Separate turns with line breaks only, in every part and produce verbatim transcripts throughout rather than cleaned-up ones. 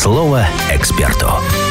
Слово эксперту.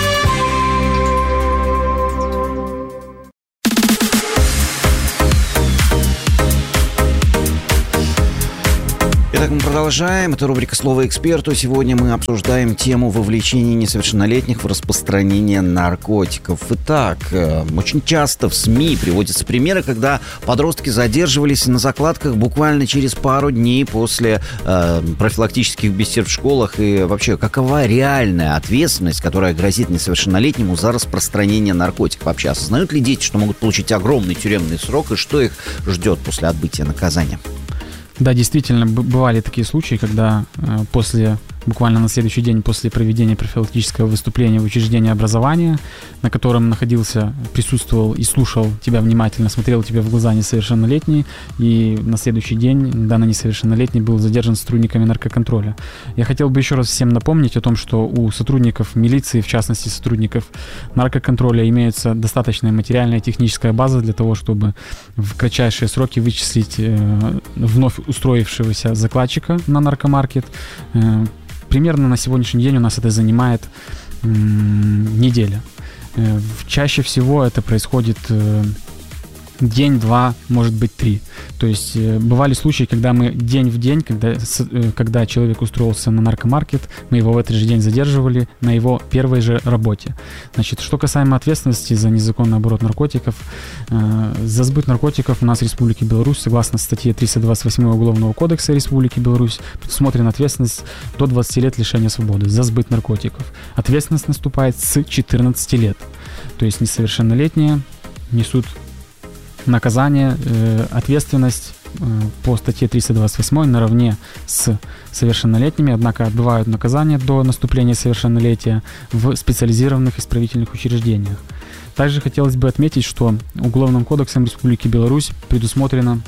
Итак, мы продолжаем. Это рубрика «Слово эксперту». Сегодня мы обсуждаем тему вовлечения несовершеннолетних в распространение наркотиков. Итак, очень часто в СМИ приводятся примеры, когда подростки задерживались на закладках буквально через пару дней после э, профилактических бесед в школах. И вообще, какова реальная ответственность, которая грозит несовершеннолетнему за распространение наркотиков? Вообще, осознают ли дети, что могут получить огромный тюремный срок, и что их ждет после отбытия наказания?
Да, действительно, бывали такие случаи, когда э, после, буквально на следующий день после проведения профилактического выступления в учреждении образования, на котором находился, присутствовал и слушал тебя внимательно, смотрел тебе в глаза несовершеннолетний, и на следующий день данный несовершеннолетний был задержан сотрудниками наркоконтроля. Я хотел бы еще раз всем напомнить о том, что у сотрудников милиции, в частности сотрудников наркоконтроля, имеется достаточная материальная и техническая база для того, чтобы в кратчайшие сроки вычислить э, вновь устроившегося закладчика на наркомаркет. Э, примерно на сегодняшний день у нас это занимает э, неделя. Э, чаще всего это происходит э, день, два, может быть, три. То есть э, бывали случаи, когда мы день в день, когда, э, когда человек устроился на наркомаркет, мы его в этот же день задерживали на его первой же работе. Значит, что касаемо ответственности за незаконный оборот наркотиков, э, за сбыт наркотиков у нас в Республике Беларусь, согласно статье триста двадцать восемь Уголовного кодекса Республики Беларусь, предусмотрена ответственность до двадцати лет лишения свободы за сбыт наркотиков. Ответственность наступает с четырнадцати лет. То есть несовершеннолетние несут наказание, э, ответственность э, по статье триста двадцать восемь наравне с совершеннолетними, однако отбывают наказание до наступления совершеннолетия в специализированных исправительных учреждениях. Также хотелось бы отметить, что Уголовным кодексом Республики Беларусь предусмотрено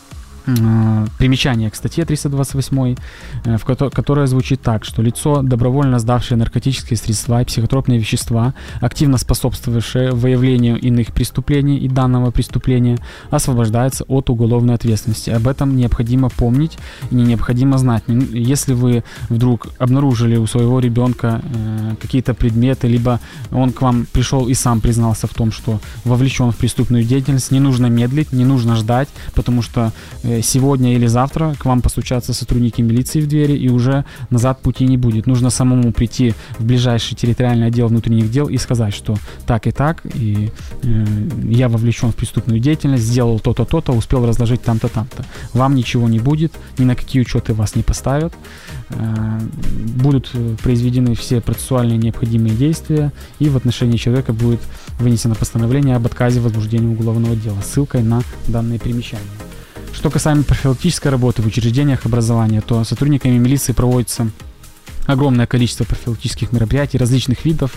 примечание к статье триста двадцать восемь, в ко- которое звучит так, что лицо, добровольно сдавшее наркотические средства и психотропные вещества, активно способствовавшее выявлению иных преступлений и данного преступления, освобождается от уголовной ответственности. Об этом необходимо помнить и необходимо знать. Если вы вдруг обнаружили у своего ребенка э, какие-то предметы, либо он к вам пришел и сам признался в том, что вовлечен в преступную деятельность, не нужно медлить, не нужно ждать, потому что э, сегодня или завтра к вам постучатся сотрудники милиции в двери, и уже назад пути не будет. Нужно самому прийти в ближайший территориальный отдел внутренних дел и сказать, что так и так, и э, я вовлечен в преступную деятельность, сделал то-то, то-то, успел разложить там-то, там-то. Вам ничего не будет, ни на какие учеты вас не поставят. Э, будут произведены все процессуальные необходимые действия, и в отношении человека будет вынесено постановление об отказе в возбуждении уголовного дела с ссылкой на данные примечания. Что касаемо профилактической работы в учреждениях образования, то сотрудниками милиции проводится огромное количество профилактических мероприятий различных видов.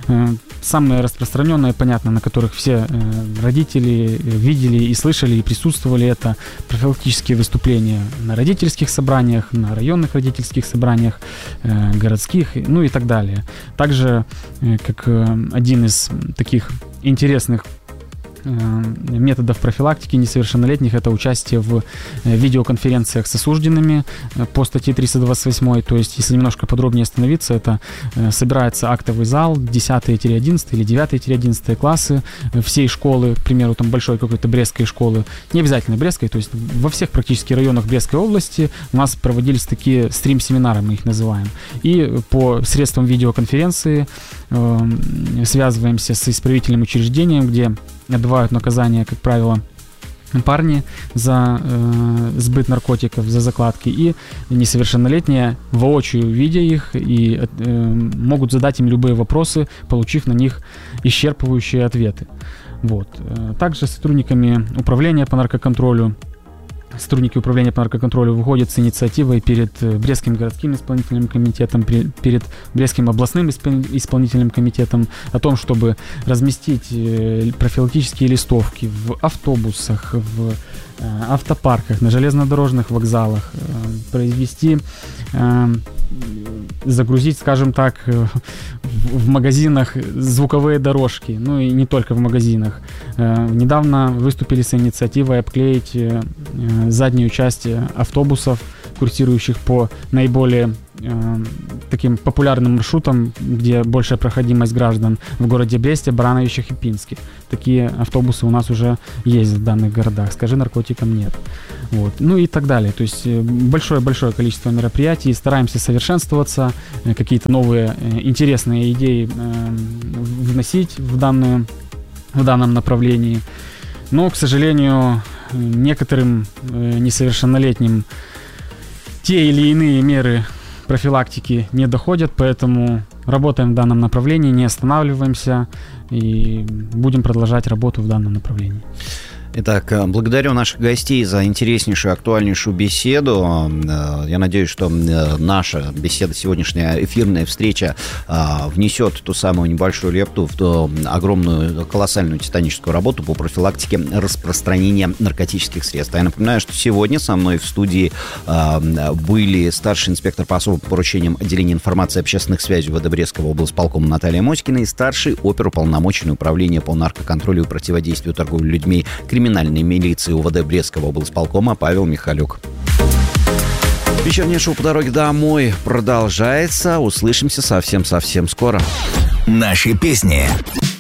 Самые распространенные, понятно, на которых все родители видели и слышали, и присутствовали, это профилактические выступления на родительских собраниях, на районных родительских собраниях, городских, ну и так далее. Также, как один из таких интересных методов профилактики несовершеннолетних, это участие в видеоконференциях с осужденными по статье триста двадцать восемь. То есть, если немножко подробнее остановиться, это собирается актовый зал, десятый-одиннадцатый или девятый-одиннадцатый классы всей школы, к примеру, там большой какой-то Брестской школы, не обязательно Брестской, то есть во всех практически районах Брестской области у нас проводились такие стрим-семинары, мы их называем. И по средствам видеоконференции э, связываемся с исправительным учреждением, где отбывают наказание, как правило, парни за э, сбыт наркотиков, за закладки, и несовершеннолетние, воочию видя их, и э, могут задать им любые вопросы, получив на них исчерпывающие ответы. Вот. Также сотрудниками управления по наркоконтролю Сотрудники управления по наркоконтролю выходят с инициативой перед Брестским городским исполнительным комитетом, перед Брестским областным исполнительным комитетом о том, чтобы разместить профилактические листовки в автобусах, в автопарках, на железнодорожных вокзалах, произвести, загрузить, скажем так, в магазинах звуковые дорожки, ну и не только в магазинах. Недавно выступили с инициативой обклеить заднюю часть автобусов курсирующих по наиболее э, таким популярным маршрутам, где большая проходимость граждан в городе Бресте, Барановичах и Пинске. Такие автобусы у нас уже есть в данных городах. Скажи наркотикам нет. Вот. Ну и так далее. То есть большое-большое количество мероприятий. Стараемся совершенствоваться, какие-то новые интересные идеи вносить в, данную, в данном направлении. Но, к сожалению, некоторым несовершеннолетним те или иные меры профилактики не доходят, поэтому работаем в данном направлении, не останавливаемся и будем продолжать работу в данном направлении.
Итак, благодарю наших гостей за интереснейшую, актуальнейшую беседу. Я надеюсь, что наша беседа, сегодняшняя эфирная встреча внесет ту самую небольшую лепту в ту огромную, колоссальную, титаническую работу по профилактике распространения наркотических средств. Я напоминаю, что сегодня со мной в студии были старший инспектор по особым поручениям отделения информации и общественных связей ВД Брестского облсполкома Наталья Моськина и старший оперуполномоченный управления по наркоконтролю и противодействию торговли людьми криминальной милиции УВД Брестского облсполкома Павел Михалюк. Вечернее шоу «По дороге домой» продолжается. Услышимся совсем-совсем скоро.
Наши песни.